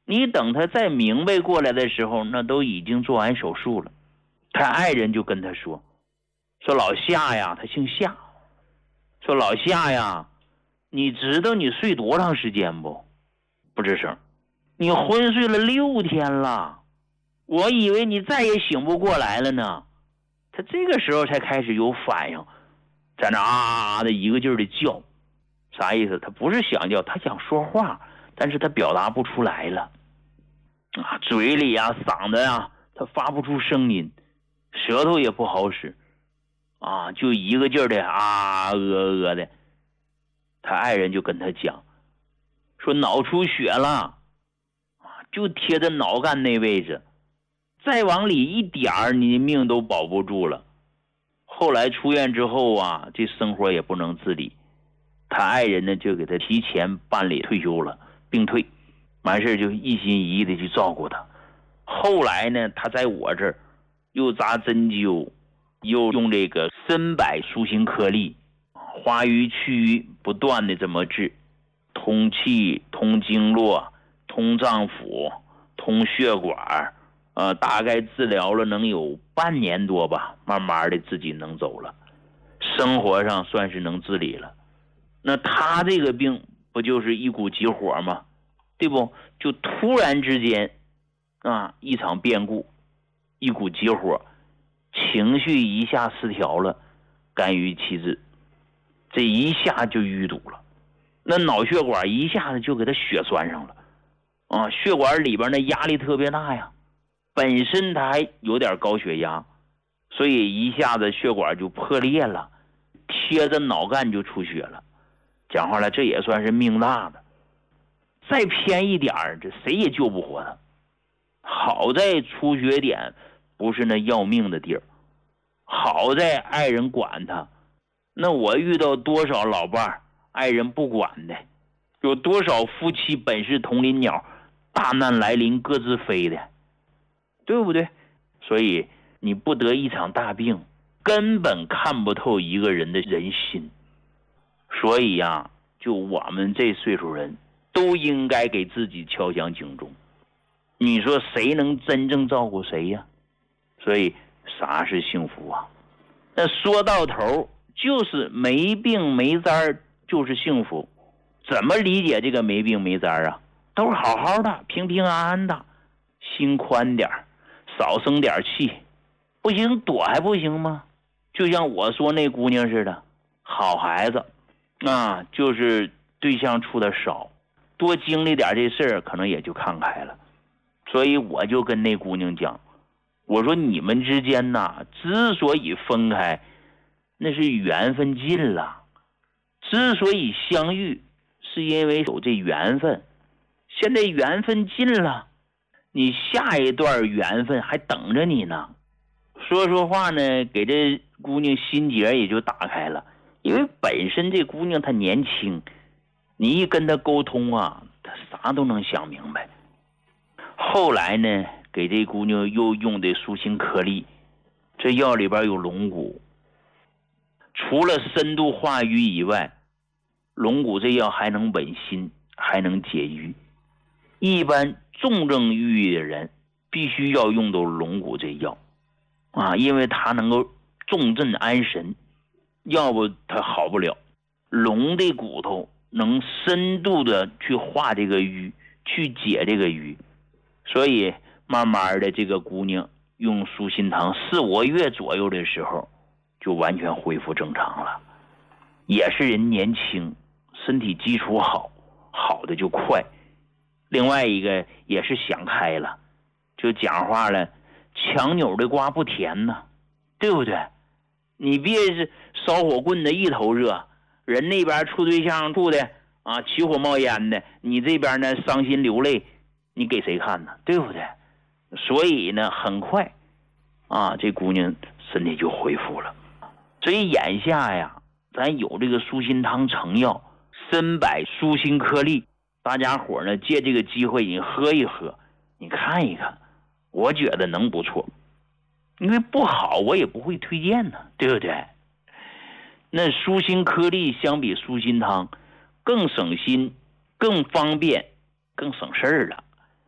你等他再明白过来的时候，那都已经做完手术了。他爱人就跟他说老夏呀，他姓夏，说老夏呀，你知道你睡多长时间不？不吱声。你昏睡了6天了，我以为你再也醒不过来了呢。他这个时候才开始有反应，在那啊的一个劲儿的叫。啥意思？他不是想叫，他想说话，但是他表达不出来了啊，嘴里啊嗓子啊他发不出声音，舌头也不好使啊，就一个劲儿的啊的。他爱人就跟他讲说脑出血了，就贴着脑干那位置，再往里一点儿你命都保不住了。后来出院之后啊，这生活也不能自理，他爱人呢就给他提前办理退休了，病退，完事就一心一意的去照顾他。后来呢，他在我这儿又扎针灸，又用这个参柏舒心颗粒，化瘀去瘀，不断的这么治，通气、通经络、通脏腑、通血管，大概治疗了能有半年多吧，慢慢的自己能走了，生活上算是能自理了。那他这个病不就是一股急火吗？对不？就突然之间一场变故，一股急火，情绪一下失调了，肝郁气滞，这一下就淤堵了，那脑血管一下子就给他血栓上了血管里边的压力特别大呀，本身他还有点高血压，所以一下子血管就破裂了，贴着脑干就出血了。讲话了，这也算是命大的，再偏一点这谁也救不活他。好在出血点不是那要命的地儿，好在爱人管他。那我遇到多少老伴爱人不管的，有多少夫妻本是同林鸟，大难来临各自飞的，对不对？所以你不得一场大病，根本看不透一个人的人心。所以呀，就我们这岁数人都应该给自己敲响警钟。你说谁能真正照顾谁呀？所以啥是幸福啊？那说到头就是没病没灾就是幸福。怎么理解这个没病没灾啊？都是好好的，平平安安的，心宽点，少生点气。不行躲还不行吗？就像我说那姑娘似的，好孩子就是对象处的少，多经历点这事儿可能也就看开了。所以我就跟那姑娘讲，我说你们之间之所以分开，那是缘分尽了，之所以相遇是因为有这缘分，现在缘分尽了，你下一段缘分还等着你呢。说话呢，给这姑娘心结也就打开了，因为本身这姑娘她年轻，你一跟她沟通她啥都能想明白。后来呢，给这姑娘又用的舒心颗粒，这药里边有龙骨，除了深度化瘀以外，龙骨这药还能稳心，还能解郁。一般重症郁的人必须要用到龙骨这药因为它能够重镇安神，要不它好不了。龙的骨头能深度的去化这个瘀，去解这个瘀，所以慢慢的这个姑娘用舒心汤4、5个月左右的时候就完全恢复正常了。也是人年轻，身体基础好，好的就快。另外一个也是想开了，就讲话了，强扭的瓜不甜呢，对不对？你别是烧火棍的一头热，人那边处对象处的起火冒烟的，你这边呢伤心流泪，你给谁看呢？对不对？所以呢很快这姑娘身体就恢复了。所以眼下呀，咱有这个舒心汤成药参柏舒心颗粒，大家伙呢借这个机会你喝一喝，你看一看，我觉得能不错。因为不好我也不会推荐呢，对不对？那舒心颗粒相比舒心汤更省心，更方便，更省事儿了。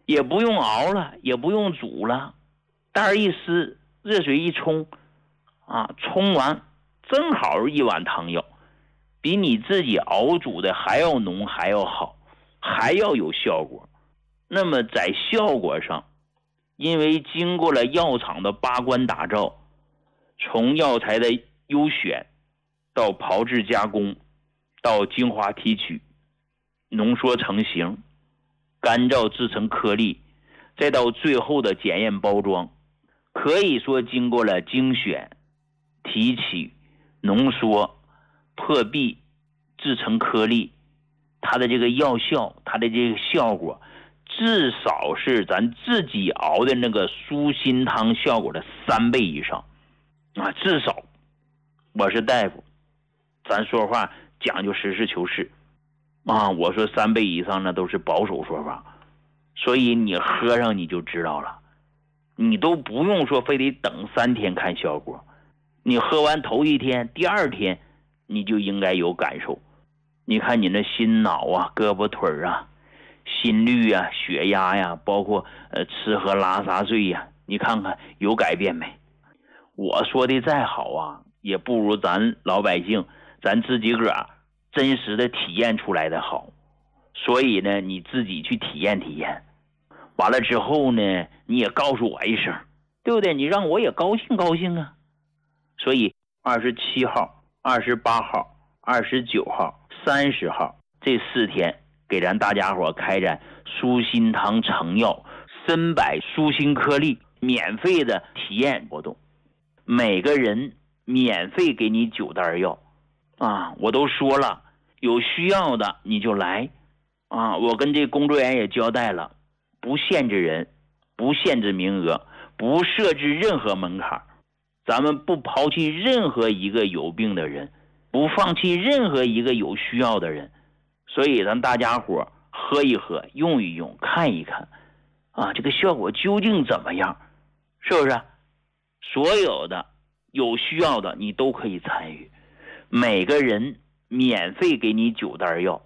也不用熬了，也不用煮了，袋一撕，热水一冲，冲完正好1碗汤药，比你自己熬煮的还要浓，还要好，还要有效果。那么在效果上，因为经过了药厂的把关打造，从药材的优选到炮制加工，到精华提取，浓缩成型，干燥制成颗粒，再到最后的检验包装，可以说经过了精选、提取、浓缩、破壁、制成颗粒，它的这个药效，它的这个效果至少是咱自己熬的那个舒心汤效果的3倍以上至少。我是大夫，咱说话讲究实事求是我说3倍以上那都是保守说法，所以你喝上你就知道了，你都不用说非得等3天看效果，你喝完头1天第2天你就应该有感受。你看你那心脑胳膊腿心率血压包括吃喝拉撒睡你看看有改变没？我说的再好也不如咱老百姓咱自己个真实的体验出来的好。所以呢，你自己去体验体验，完了之后呢，你也告诉我一声，对不对？你让我也高兴高兴所以27号、28号、29号、30号这4天给咱大家伙开展舒心汤成药参柏舒心颗粒免费的体验活动，每个人免费给你9袋药我都说了，有需要的你就来我跟这工作人员也交代了，不限制人，不限制名额，不设置任何门槛，咱们不抛弃任何一个有病的人，不放弃任何一个有需要的人。所以咱大家伙喝一喝，用一用，看一看这个效果究竟怎么样，是不是？所有的有需要的你都可以参与，每个人免费给你9袋药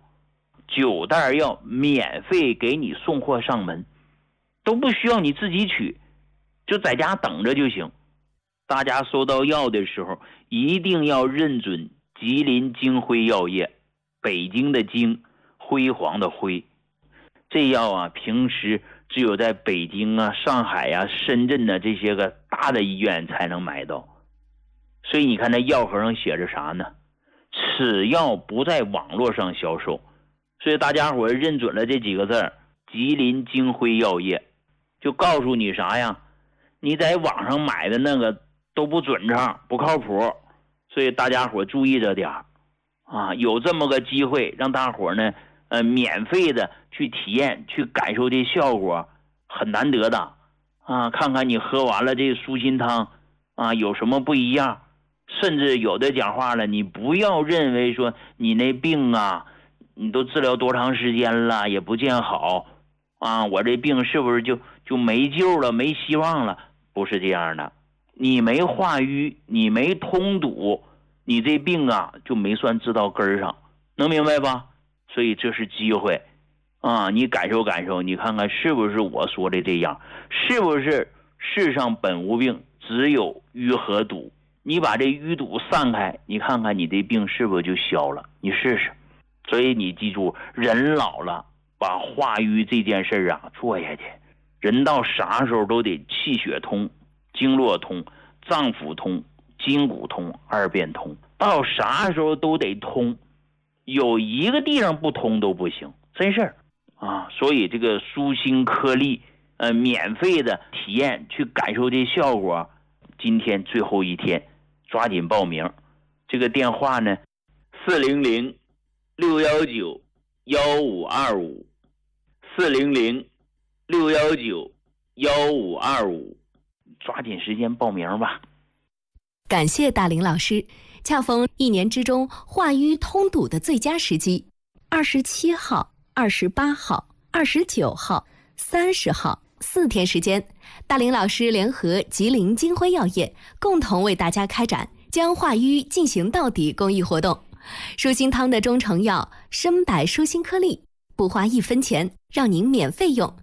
，9袋药免费给你送货上门，都不需要你自己取，就在家等着就行。大家收到药的时候一定要认准吉林金辉药业，北京的京，辉煌的辉。这药平时只有在北京上海深圳这些个大的医院才能买到。所以你看那药盒上写着啥呢？此药不在网络上销售。所以大家伙认准了这几个字，吉林金辉药业，就告诉你啥呀？你在网上买的那个都不准成，不靠谱。所以大家伙注意着点有这么个机会让大伙呢免费的去体验去感受这效果，很难得的看看你喝完了这舒心汤有什么不一样。甚至有的讲话了，你不要认为说你那病你都治疗多长时间了也不见好我这病是不是就没救了，没希望了？不是这样的，你没化瘀，你没通堵，你这病就没算治到根儿上，能明白吧？所以这是机会你感受感受，你看看是不是我说的这样，是不是世上本无病，只有瘀和堵。你把这淤堵散开，你看看你这病是不是就消了？你试试。所以你记住，人老了把化瘀这件事做下去，人到啥时候都得气血通，经络通，脏腑通，筋骨通，2便通，到啥时候都得通，有一个地方不通都不行，真事儿所以这个舒心颗粒免费的体验去感受这效果，今天最后一天抓紧报名。这个电话呢400-619-1525 400-619-1525，抓紧时间报名吧。 感谢大林老师，恰逢1年之中化瘀通堵的最佳时机，27号、28号、29号、30号4天时间，大林老师联合吉林金辉药业共同为大家开展将化瘀进行到底公益活动。舒心汤的中成药参柏舒心颗粒，不花1分钱，让您免费用，